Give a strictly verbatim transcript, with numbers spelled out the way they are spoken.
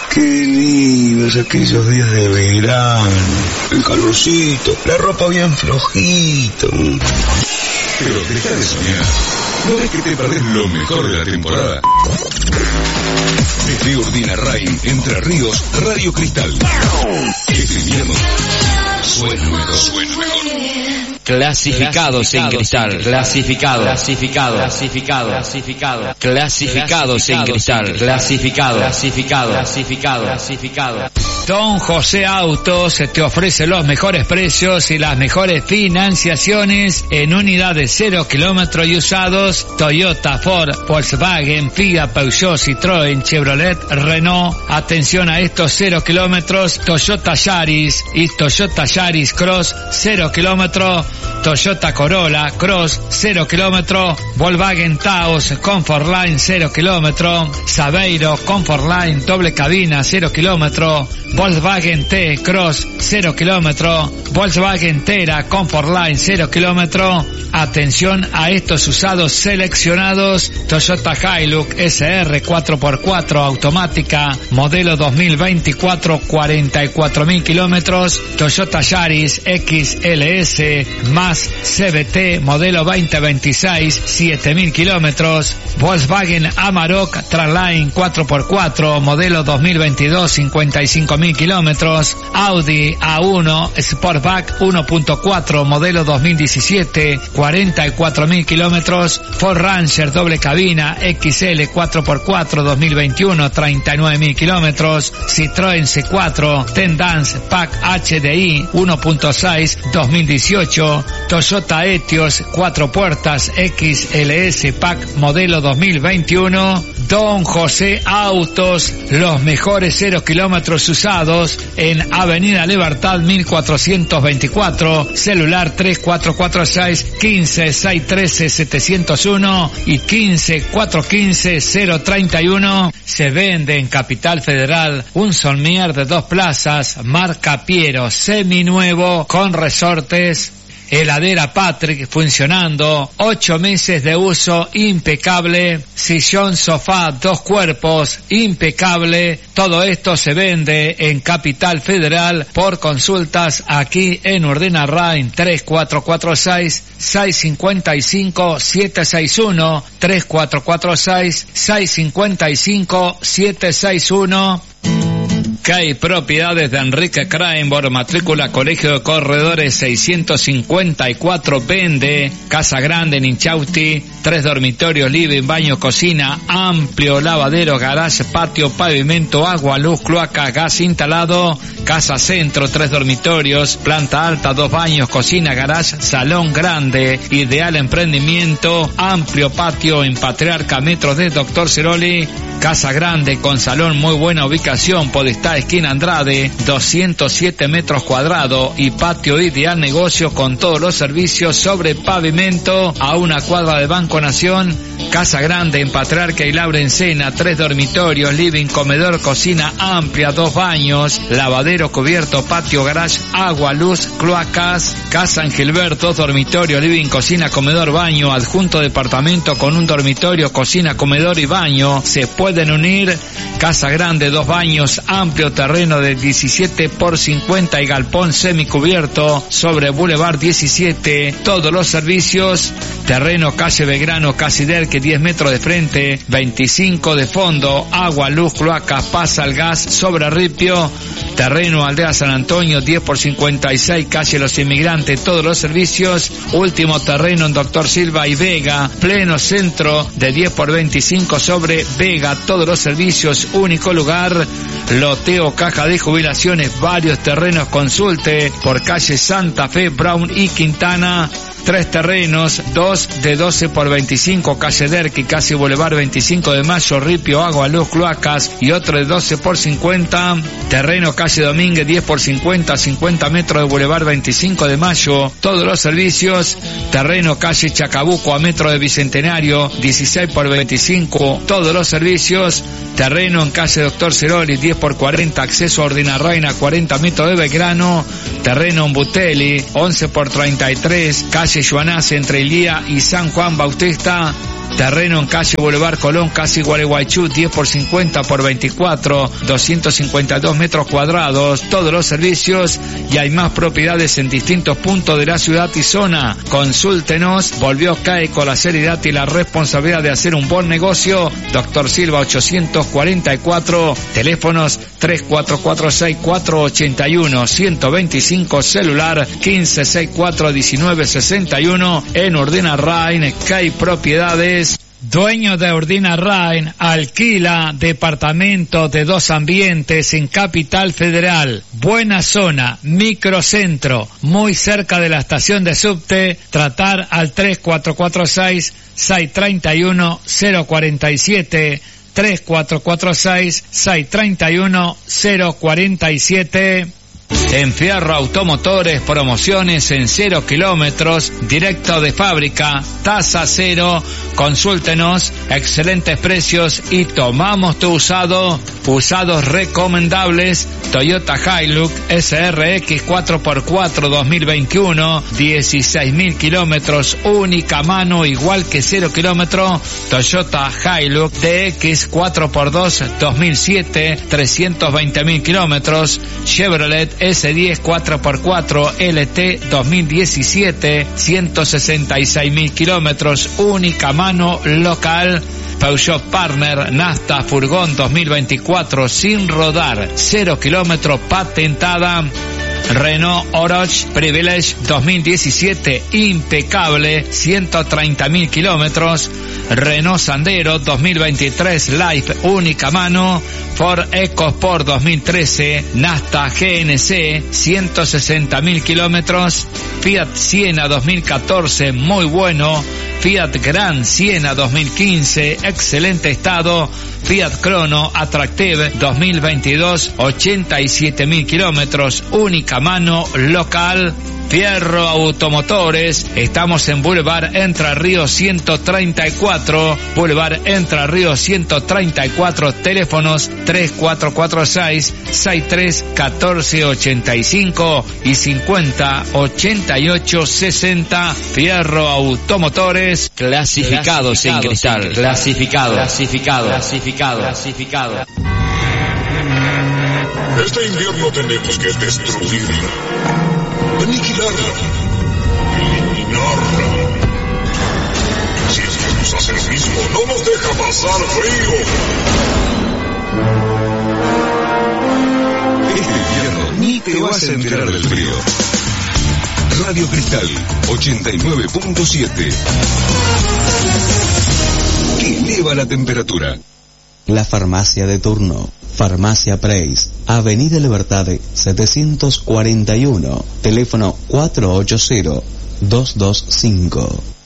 Qué lindos aquellos días de verano. El calorcito, la ropa bien flojita. Pero deja de soñar. ¿No ves que te perdés lo mejor de la temporada? Desde Urdina Rain, Entre Ríos, Radio Cristal. Este invierno suena mejor, suena mejor. Clasificados en cristal, clasificado, clasificado, clasificado, clasificado, clasificados en cristal, clasificado, clasificado, clasificado, clasificado. Don José Autos te ofrece los mejores precios y las mejores financiaciones en unidades cero kilómetros y usados: Toyota, Ford, Volkswagen, Fiat, Peugeot, Citroën, Chevrolet, Renault. Atención a estos cero kilómetros: Toyota Yaris y Toyota Yaris Cross cero kilómetros, Toyota Corolla Cross cero kilómetros, Volkswagen Taos Comfort Line cero kilómetros, Saveiro Comfort Line doble cabina cero kilómetros, Volkswagen T Cross cero kilómetros, Volkswagen Tera Comfort Line cero kilómetros. Atención a estos usados seleccionados: Toyota Hilux S R cuatro por cuatro automática modelo dos mil veinticuatro, cuarenta y cuatro mil kilómetros, Toyota Yaris X L S más C V T modelo veinte veintiséis, siete mil kilómetros, Volkswagen Amarok Trendline cuatro por cuatro modelo dos mil veintidós, cincuenta y cinco mil kilómetros, Audi A uno Sportback uno punto cuatro modelo dos mil diecisiete, cuarenta y cuatro mil kilómetros, Ford Ranger doble cabina X L cuatro por cuatro dos mil veintiuno, treinta y nueve mil kilómetros, Citroën C cuatro Tendance Pack H D I uno punto seis dos mil dieciocho, Toyota Etios cuatro puertas X L S Pack modelo dos mil veintiuno. Don José Autos, los mejores cero kilómetros usados en Avenida Libertad mil cuatrocientos veinticuatro, celular tres cuatro cuatro seis, quince, seiscientos trece, setecientos uno y quince, cuatrocientos quince, cero treinta y uno. Se vende en Capital Federal un Solmier de dos plazas, marca Piero, seminuevo, con resortes. Heladera Patrick funcionando, ocho meses de uso, impecable. Sillón sofá, dos cuerpos, impecable. Todo esto se vende en Capital Federal. Por consultas aquí en Urdina Rain, tres cuatro cuatro seis, seis cinco cinco, siete seis uno, tres cuatro cuatro seis, seis cinco cinco, siete seis uno. Que hay propiedades de Enrique Krahenborg, matrícula Colegio de Corredores seiscientos cincuenta y cuatro, vende. Casa grande en Inchausti, tres dormitorios, living, baño, cocina, amplio lavadero, garage, patio, pavimento, agua, luz, cloaca, gas instalado. Casa centro, tres dormitorios, planta alta, dos baños, cocina, garage, salón grande, ideal emprendimiento, amplio patio en Patriarca, metros de Doctor Ceroli. Casa grande con salón, muy buena ubicación, Podestá, esquina Andrade, doscientos siete metros cuadrados y patio ideal, negocio con todos los servicios sobre pavimento, a una cuadra de Banco Nación. Casa grande en Patriarca y Laura Encena, tres dormitorios, living, comedor, cocina amplia, dos baños, lavadero cubierto, patio, garage, agua, luz, cloacas. Casa en Gilbert, dos dormitorios, living, cocina, comedor, baño, adjunto departamento con un dormitorio, cocina, comedor y baño. Se pueden unir. Casa grande, dos baños, amplio terreno de diecisiete por cincuenta y galpón semicubierto sobre Boulevard diecisiete. Todos los servicios. Terreno calle Belgrano, Casider, que diez metros de frente, veinticinco de fondo, agua, luz, cloaca, pasa el gas sobre Ripio. Terreno Aldea San Antonio, diez por cincuenta y seis, calle Los Inmigrantes, todos los servicios. Último terreno en Doctor Silva y Vega, pleno centro de diez por veinticinco sobre Vega, todos los servicios, único lugar. Loteo, caja de jubilaciones, varios terrenos, consulte por calle Santa Fe, Brown y Quintana. Tres terrenos, dos de doce por veinticinco, calle Derqui, casi Boulevard veinticinco de Mayo, Ripio, agua, luz, cloacas, y otro de doce por cincuenta. Terreno calle Domínguez, diez por cincuenta, cincuenta metros de Boulevard veinticinco de Mayo, todos los servicios. Terreno calle Chacabuco, a metro de Bicentenario, dieciséis por veinticinco, todos los servicios. Terreno en calle Doctor Ceroli, diez por cuarenta, acceso a Urdina Reina, cuarenta metros de Belgrano. Terreno en Butelli, once por treinta y tres, calle Joanás entre Ilía y San Juan Bautista. Terreno en calle Boulevard Colón, casi Gualeguaychú, diez por cincuenta por veinticuatro, doscientos cincuenta y dos metros cuadrados, todos los servicios y hay más propiedades en distintos puntos de la ciudad y zona. Consúltenos, volvió C A E con la seriedad y la responsabilidad de hacer un buen negocio. Doctor Silva ochocientos cuarenta y cuatro, teléfonos tres cuatro cuatro seis cuatro ocho uno, uno dos cinco, celular quince sesenta y cuatro diecinueve sesenta y uno. En Ordina Rain, C A E Propiedades. Dueño de Ordina Rain, alquila departamento de dos ambientes en Capital Federal. Buena zona, microcentro, muy cerca de la estación de subte. Tratar al tres cuatro cuatro seis seis tres uno cero cuatro siete, tres cuatro cuatro seis seis tres uno cero cuatro siete. En Fierro Automotores, promociones en cero kilómetros, directo de fábrica, tasa cero. Consúltenos, excelentes precios y tomamos tu usado. Usados recomendables, Toyota Hilux S R X cuatro por cuatro dos mil veintiuno, dieciséis mil kilómetros, única mano, igual que cero kilómetro. Toyota Hilux D X cuatro por dos dos mil siete, trescientos veinte mil kilómetros. Chevrolet S diez cuatro por cuatro L T dos mil diecisiete, ciento sesenta y seis mil kilómetros, única mano, local. Peugeot Partner Nasta Furgón dos mil veinticuatro sin rodar, cero kilómetros, patentada. Renault Oroch Privilege dos mil diecisiete, impecable, ciento treinta mil kilómetros. Renault Sandero dos mil veintitrés Life, única mano. Ford EcoSport dos mil trece, Nasta G N C, ciento sesenta mil kilómetros. Fiat Siena dos mil catorce, muy bueno. Fiat Grand Siena dos mil quince, excelente estado. Fiat Crono Attractive dos mil veintidós, ochenta y siete mil kilómetros, única mano, local. Fierro Automotores, estamos en Boulevard Entre Ríos ciento treinta y cuatro, Boulevard Entre Ríos ciento treinta y cuatro, teléfonos tres cuatro cuatro seis seis tres uno cuatro ocho cinco y cincuenta ochenta y ocho sesenta. Fierro Automotores. Clasificados en cristal, clasificado, clasificado, clasificado, clasificado. Este invierno tenemos que destruirla, aniquilarla, eliminarla. Si es que nos hace lo mismo, no nos deja pasar frío. Este invierno ni te vas a enterar del frío. Radio Cristal ochenta y nueve punto siete. Que eleva la temperatura. La farmacia de turno. Farmacia Preis, Avenida Libertad setecientos cuarenta y uno, teléfono cuatro ocho cero dos dos cinco.